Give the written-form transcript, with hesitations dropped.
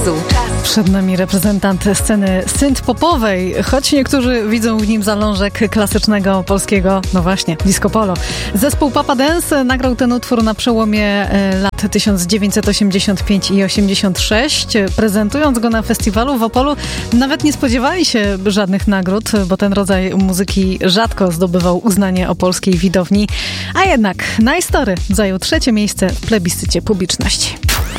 Przed nami reprezentant sceny synth-popowej, choć niektórzy widzą w nim zalążek klasycznego polskiego, no właśnie, disco polo. Zespół Papa Dance nagrał ten utwór na przełomie lat 1985 i 86. Prezentując go na festiwalu w Opolu, nawet nie spodziewali się żadnych nagród, bo ten rodzaj muzyki rzadko zdobywał uznanie opolskiej widowni. A jednak Nice Story zajął 3. miejsce w plebiscycie publiczności.